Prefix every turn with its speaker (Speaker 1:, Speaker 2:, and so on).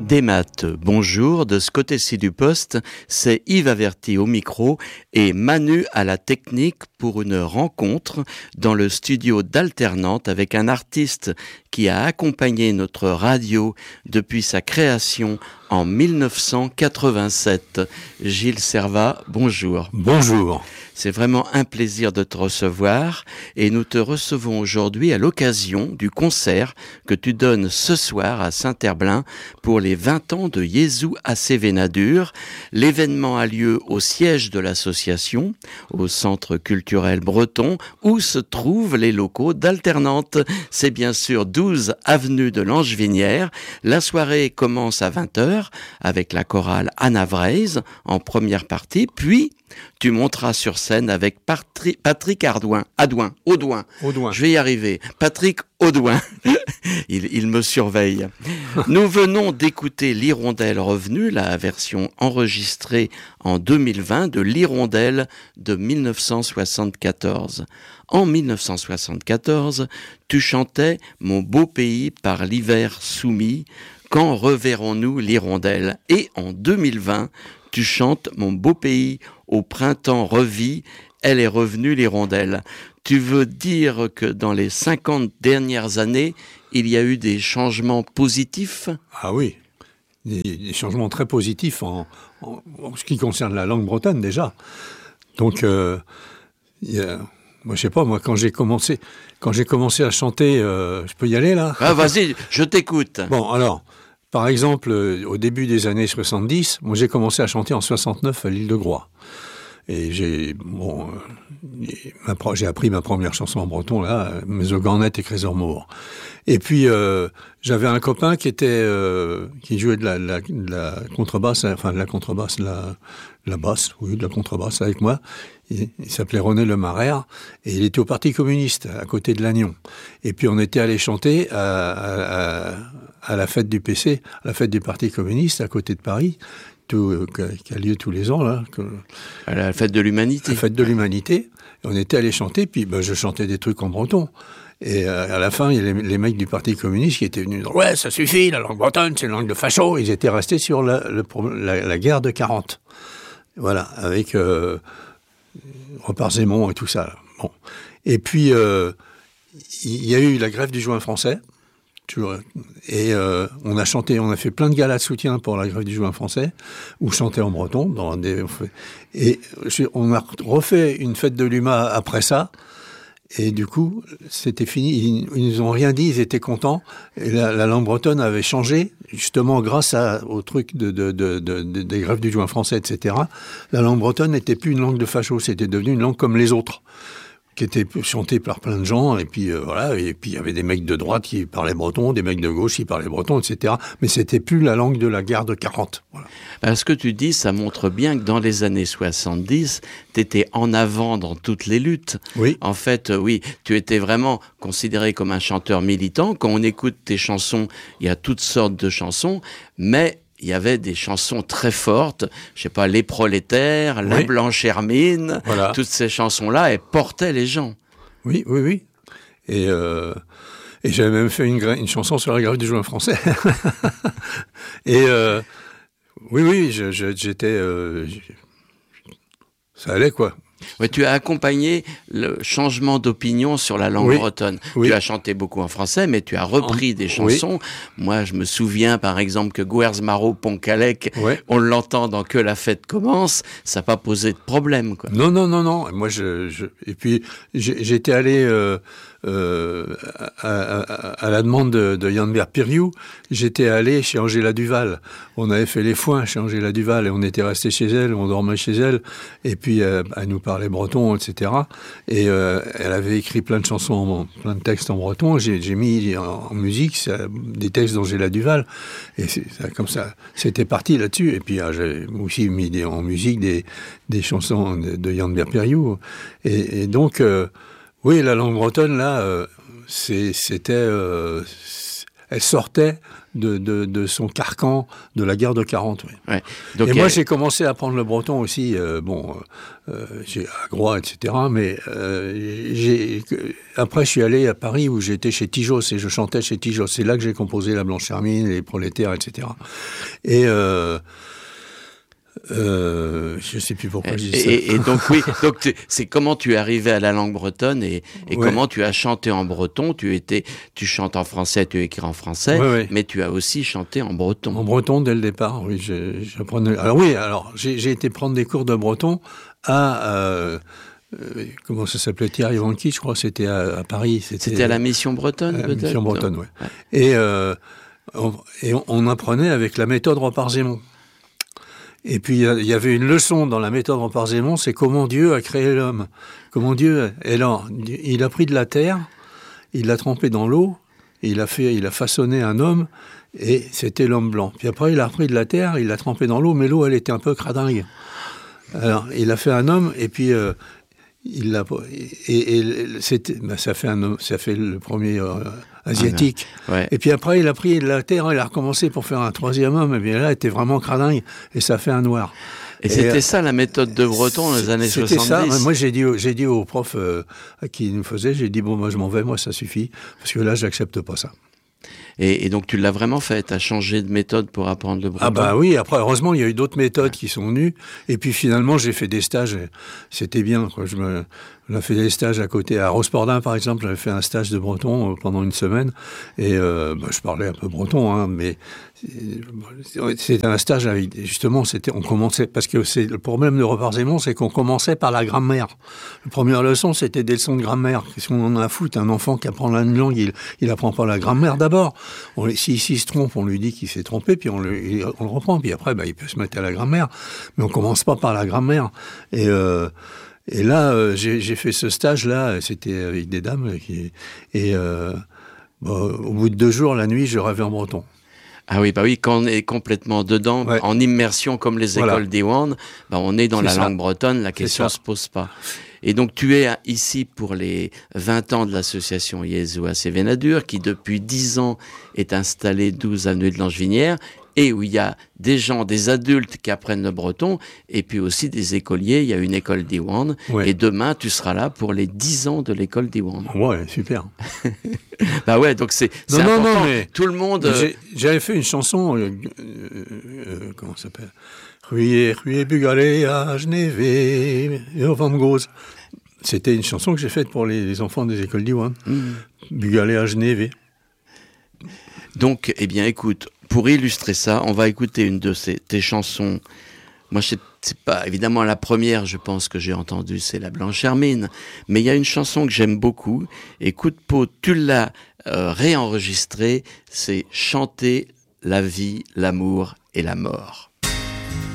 Speaker 1: Des maths, bonjour, de ce côté-ci du poste, c'est Yves Averti au micro et Manu à la technique pour une rencontre dans le studio d'Alternante avec un artiste qui a accompagné notre radio depuis sa création en 1987. Gilles Servat, bonjour.
Speaker 2: Bonjour.
Speaker 1: C'est vraiment un plaisir de te recevoir et nous te recevons aujourd'hui à l'occasion du concert que tu donnes ce soir à Saint-Herblain pour les 20 ans de Jésus à Sévénadur. L'événement a lieu au siège de l'association, au centre culturel breton, où se trouvent les locaux d'Alternante. C'est bien sûr 12 avenue de Langevinière. La soirée commence à 20h avec la chorale Anna Vreise en première partie, puis tu monteras sur scène avec Patrick Audouin. Je vais y arriver. Patrick Audouin. Il me surveille. Nous venons d'écouter l'Hirondelle revenue, la version enregistrée en 2020 de l'Hirondelle de 1974. En 1974, tu chantais « Mon beau pays par l'hiver soumis ». Quand reverrons-nous l'Hirondelle ? Et en 2020, tu chantes « Mon beau pays au printemps revit, elle est revenue l'Hirondelle ». Tu veux dire que dans les 50 dernières années, il y a eu des changements positifs ?
Speaker 2: Ah oui, des changements très positifs en ce qui concerne la langue bretonne déjà. Donc, moi je sais pas, moi quand j'ai commencé à chanter, je peux y aller là ?
Speaker 1: Ah vas-y, je t'écoute.
Speaker 2: Bon alors, par exemple, au début des années 70, moi j'ai commencé à chanter en 69 à l'île de Groix. Et j'ai appris ma première chanson en breton là, Mes Organettes et Crésormour. Et puis j'avais un copain qui jouait de la contrebasse, enfin de la contrebasse, la basse, oui, de la contrebasse avec moi. Il s'appelait René Lemaraire et il était au Parti communiste à côté de Lannion. Et puis on était allé chanter à la fête du PC, à la fête du Parti communiste à côté de Paris. Qui a lieu tous les ans, là.
Speaker 1: À la fête de l'humanité.
Speaker 2: La fête de l'humanité. On était allés chanter, puis je chantais des trucs en breton. Et à la fin, il y a les mecs du Parti communiste qui étaient venus dire « Ouais, ça suffit, la langue bretonne, c'est une langue de facho ». Ils étaient restés sur la guerre de 40. Voilà, avec Repart-Zémon et tout ça. Là. Bon. Et puis, il y a eu la grève du juin français. Et on a fait plein de galas de soutien pour la grève du juin français, où chanter en breton. Et on a refait une fête de l'UMA après ça, et du coup, c'était fini. Ils nous ont rien dit, ils étaient contents. Et la langue bretonne avait changé, justement grâce au truc des grèves du juin français, etc. La langue bretonne n'était plus une langue de facho, c'était devenu une langue comme les autres, qui était chanté par plein de gens, et puis voilà, et puis il y avait des mecs de droite qui parlaient breton, des mecs de gauche qui parlaient breton, etc. Mais c'était plus la langue de la guerre de 40. Voilà.
Speaker 1: Ce que tu dis, ça montre bien que dans les années 70, tu étais en avant dans toutes les luttes.
Speaker 2: Oui.
Speaker 1: En fait, oui, tu étais vraiment considéré comme un chanteur militant. Quand on écoute tes chansons, il y a toutes sortes de chansons, mais il y avait des chansons très fortes, je sais pas, Les Prolétaires, La Blanche Hermine, voilà. Toutes ces chansons-là, elles portaient les gens.
Speaker 2: Oui. Et j'avais même fait une chanson sur la grève du juin français. Et oui, j'étais... ça allait, quoi.
Speaker 1: Ouais, tu as accompagné le changement d'opinion sur la langue bretonne. Oui. Tu as chanté beaucoup en français, mais tu as repris des chansons. Oui. Moi, je me souviens, par exemple, que Gwerz Maro Poncalec, on l'entend dans Que la fête commence, ça n'a pas posé de problème, quoi.
Speaker 2: Non. Moi, et puis, j'étais allé à la demande de Yann Berpiriou, j'étais allé chez Angela Duval. On avait fait les foins chez Angela Duval et on était resté chez elle, on dormait chez elle, et puis elle nous parlait breton, etc. Et elle avait écrit plein de chansons, plein de textes en breton. J'ai mis en musique des textes d'Angela Duval, et comme ça, c'était parti là-dessus. Et puis j'ai aussi mis en musique des chansons de Yann Berpiriou. Et donc... oui, la langue bretonne, là, c'était... elle sortait de son carcan de la guerre de 40. Oui.
Speaker 1: Ouais. Donc,
Speaker 2: et moi, j'ai commencé à apprendre le breton aussi, j'ai à Groix, etc. Mais après, je suis allé à Paris où j'étais chez Tijos et je chantais chez Tijos. C'est là que j'ai composé La Blanche Hermine, Les Prolétaires, etc. Et je sais plus pourquoi je dis ça.
Speaker 1: Et donc oui, donc c'est comment tu es arrivé à la langue bretonne et comment tu as chanté en breton. Tu chantes en français, tu écris en français, mais tu as aussi chanté en breton.
Speaker 2: En breton dès le départ, oui. J'apprenais. Alors j'ai été prendre des cours de breton à comment ça s'appelait, Thierry Vanqui, je crois, c'était à Paris.
Speaker 1: C'était à la Mission Bretonne, peut-être.
Speaker 2: Mission Bretonne, oui. Et on apprenait avec la méthode Repart-Zémond. Et puis, il y avait une leçon dans la méthode Repart-Zémond, c'est comment Dieu a créé l'homme. Comment Dieu... Alors, il a pris de la terre, il l'a trempé dans l'eau, il a façonné un homme, et c'était l'homme blanc. Puis après, il a repris de la terre, il l'a trempé dans l'eau, mais l'eau, elle était un peu cradingue. Alors, il a fait un homme, et puis... ça fait le premier asiatique.
Speaker 1: Ouais.
Speaker 2: Et puis après, il a pris la terre, il a recommencé pour faire un troisième homme. Et bien là, il était vraiment cradingue et ça fait un noir.
Speaker 1: Et c'était ça la méthode de Breton dans les années 70.
Speaker 2: C'était ça. Moi, j'ai dit au prof qui nous faisait, j'ai dit bon, moi je m'en vais, moi ça suffit parce que là, j'accepte pas ça.
Speaker 1: Et donc tu l'as vraiment fait, tu as changé de méthode pour apprendre le breton?
Speaker 2: Ah bah oui, après heureusement il y a eu d'autres méthodes qui sont venues, et puis finalement j'ai fait des stages, c'était bien, quoi. On a fait des stages à côté, à Rospordin par exemple, j'avais fait un stage de breton pendant une semaine, et je parlais un peu breton, hein, mais c'était un stage avec, justement, on commençait, parce que c'est le problème de Repart-Zémond, c'est qu'on commençait par la grammaire. La première leçon, c'était des leçons de grammaire. Qu'est-ce qu'on en a à foutre? Un enfant qui apprend une langue, il apprend pas la grammaire d'abord. S'il se trompe, on lui dit qu'il s'est trompé, puis on le reprend, puis après, il peut se mettre à la grammaire. Mais on commence pas par la grammaire. Et là, j'ai fait ce stage-là, c'était avec des dames, au bout de 2 jours, la nuit, je rêvais en breton.
Speaker 1: Ah oui, quand on est complètement dedans, en immersion comme les écoles d'Iwan, on est dans la langue bretonne, la question se pose pas. Et donc tu es ici pour les 20 ans de l'association Jésus à Sévénadur, qui depuis 10 ans est installée 12 avenue de Langevinière, et où il y a des gens, des adultes qui apprennent le breton, et puis aussi des écoliers. Il y a une école d'Iwan, et demain tu seras là pour les 10 ans de l'école d'Iwan. Ouais,
Speaker 2: super.
Speaker 1: Donc c'est important. Non, mais tout le monde...
Speaker 2: J'avais fait une chanson, comment ça s'appelle? Ruyer, bugalé à Genévé, et au Van Gogh. C'était une chanson que j'ai faite pour les enfants des écoles d'Iwan. Bugalé à Genévé.
Speaker 1: Donc, écoute, pour illustrer ça, on va écouter une de tes chansons. Moi, c'est pas évidemment la première, je pense, que j'ai entendue, c'est La Blanche Hermine. Mais il y a une chanson que j'aime beaucoup. Et coup de peau, tu l'as réenregistrée. C'est Chanter la vie, l'amour et la mort.